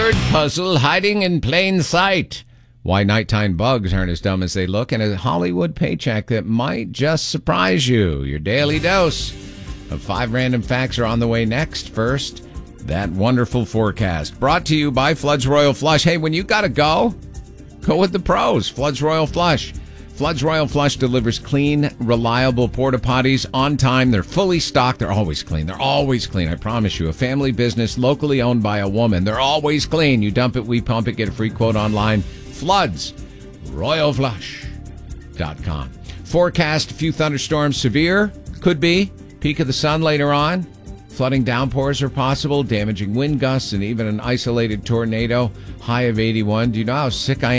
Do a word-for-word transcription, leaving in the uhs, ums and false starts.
word puzzle hiding in plain sight. Why nighttime bugs aren't as dumb as they look, and a Hollywood paycheck that might just surprise you. Your daily dose of five random facts are on the way next. First, that wonderful forecast. Brought to you by Floods Royal Flush. Hey, when you gotta go, go with the pros. Floods Royal Flush. Floods Royal Flush delivers clean, reliable porta potties on time. They're fully stocked. They're always clean. They're always clean. I promise you. A family business locally owned by a woman. They're always clean. You dump it, we pump it. Get a free quote online. Floods Royal Flush dot com. Forecast, a few thunderstorms, severe. Could be. Peak of the sun later on. Flooding downpours are possible. Damaging wind gusts and even an isolated tornado. High of eighty-one. Do you know how sick I am?